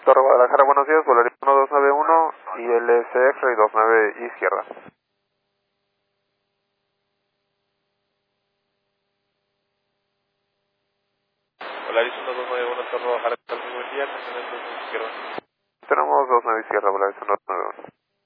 Torre Guadalajara, buenos días, Volaris 1291 y LSX 29 izquierda. Volaris 1291, Torre Guadalajara, buen día, tenemos 29 izquierda. Tenemos 29 izquierda, Volaris 1291.